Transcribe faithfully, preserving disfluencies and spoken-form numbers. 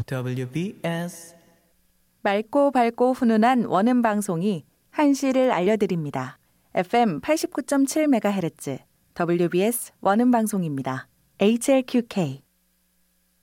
더블유비에스 맑고 밝고 훈훈한 원음 방송이 한시를 알려드립니다. 에프엠 팔십구 점 칠 메가헤르츠 더블유비에스 원음 방송입니다. 에이치엘큐케이